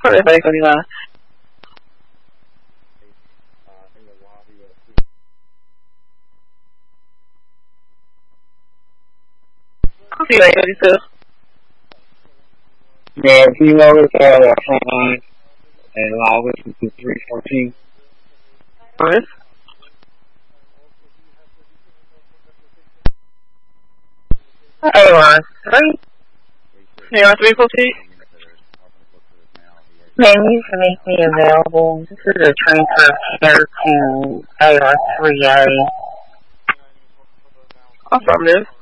Probably like 29. Coffee like 32. Yeah, if you know it's front line and allow this to 314. Alright. A1. Right? You want 314? Can you make me available? This is a transfer here to AR3A. Affirmative.